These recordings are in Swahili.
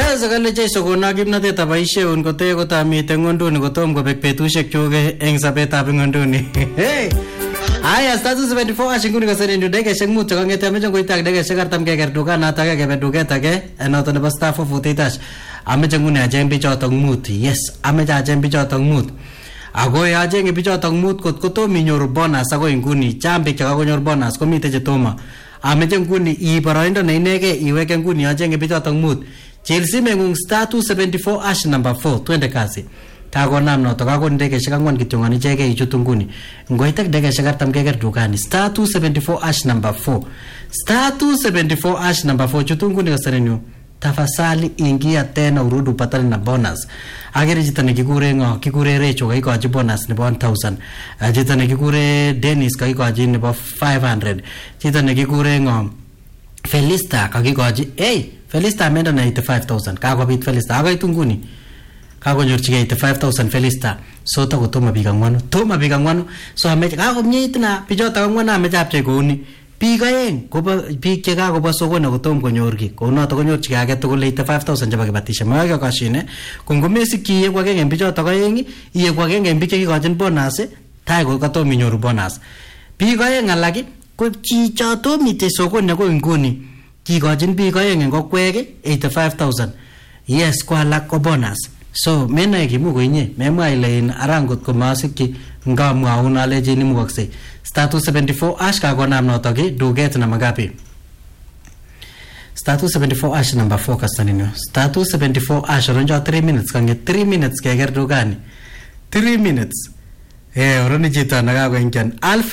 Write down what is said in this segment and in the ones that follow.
Yes, kale Jesu kona kimnatet aboisheun kote kotamite ngonduni kotom kobek betusiek chuke eng sobetab ngonduni. Hey. Aya status 74 ashinguni kasene ndio dekeshek mut kangete ameche koitak dekeshek artam keker dukan atake kebe duket age noto nebo staff of utitash. Ameche nguni ajeng bichotok mut. Yes, ameche ajeng bichotok mut. Ako ajeng bichotok mut kot kotom inyoru bonus ako nguni chambik chekakonyor bonus komite chetomo. Ameche nguni iboroindo ne inege iweke nguni ajeng bichotok mut. Chelsea mengung status 74 ash number 4 twende kasi. Kagonam noto kakon dekeshek angwan kityo ngani cheke ichutu nguni. Ngoitak dekeshek artam keker dukani status 74 ash number 4. Status 74 ash number 4 chutu nguni kasarenyu. Tafasali ingia tena urudu patali na bonus. Agere jita nekikure ngo, kikure Recho kaikoaji bonus nebo 1000. Jita nekikure Dennis kaikoaji nebo 500. Jita nekikure ngo Felista kakikoaji, hey, Felista amenda na 85,000. Kakobit Felista, akaitu nguni. Kakonyorchige 85,000 Felista. So tako toma biga ngwano. Toma biga ngwano. So ameche kakomnyeit na bichota ngwana ameche apche kouni. Biik aeng koba biik che kakoba sokoni kotom konyorki konoto konyorchige age tugul 85,000 chebo kibatisha maga kashine kongomesiki ye kwagenge bichoto aeng iye kwagenge biik che kikochin bonus tai ko katom inyoru bonus biik aeng alak ko chichoto mite sokoni ko nguni kikochin biik aeng en kokwek 85,000 yes kwa alak ko bonus so mena kimu ko inye memwa ile in arangot ko masiki ngamwaun aleje ni mukakse status 74 ash kakonam noto ki duget na magapi status 74 ash number 4 kasaninyo status 74 ash ronjo 3 minutes kange 3 minutes keger dugani 3 minutes oroni chito nakakoingian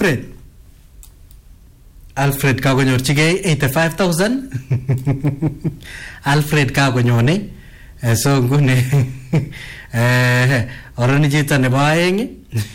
Alfred kakonyorchige 85,000 Alfred kakonyone so ngune oroni chito nebo aeng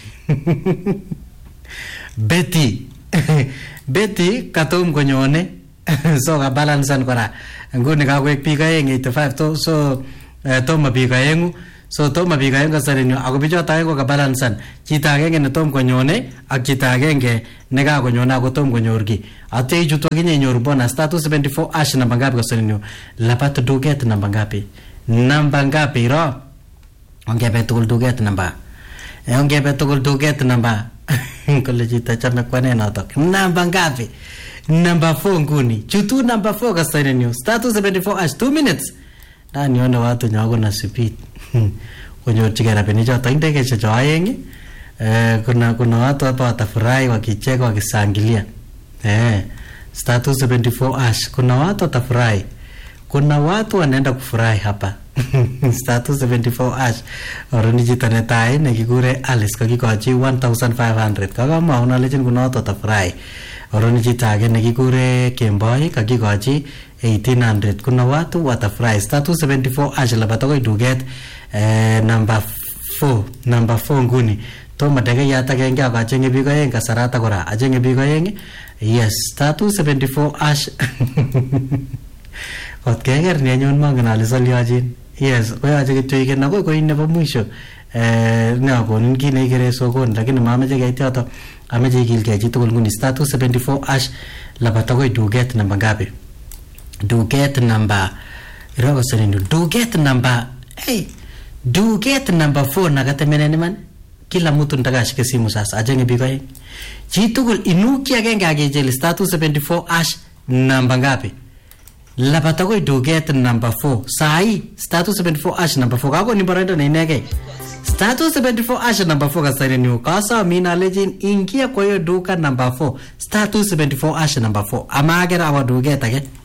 Betty katom konyone so ka balancean kora nguni kakwek biik aeng 85 so toma biik aengu so toma biik aengu kasarinyo ako bichota aengu ka balancean chito agenge ne tom konyone ak chito agenge ne kakonyone ako tom konyorki ate ichutu akinye inyoru bonus status 74 ash namba ngapi kasarinyo lapat duget namba ngapi ro ongebe tugul duget namba ongebe tugul duget namba kole chito chame kwane notok namba ngapi number 4 nguni chutu number 4 kasarenyo status 74 ash 2 minutes ndani ona watu nyago na speed konyorchige rabini choto indege cho aeng kuna watu hapa watafurahi wakicheka wakisangilia status 74 ash kuna watu watafurahi kuna watu wanaenda kufurahi hapa status 74 ash oroni chito netai nekikure Alice kakikochi 1,500 kakama unalechen kuna watu watafurahi oroni chito age nekikure Kemboi kakikochi 1,800 kuna watu watafurahi status 74 ash labatokoi duget number 4 nguni toma dege yata genge akachenge bigo aeng kasarata kora achenge bigo aeng yes status 74 ash kot keger nenyon mangen ale salyajin yes koyache kityo igen ako ko nebo mwisho ne akonin kine igere sokoni lakini mameche keit yoto ameche igilgei chitugul nguni status 74 ash labatokoi duget namba ngapi duget namba irogo senindu duget namba duget namba 4 nakatemeneni man kila mtu ndakashike simu sasa ajenge bigoe chitugul inuki agenge agejeli status 74 ash namba ngapi labatokoi duget number 4 sai status 74 ash number 4 kako ni barendo na inege status 74 ash number 4 kasare ni ukasa mina legend ingia kwa hiyo duka number 4 status 74 ash number 4 amagera wa duget age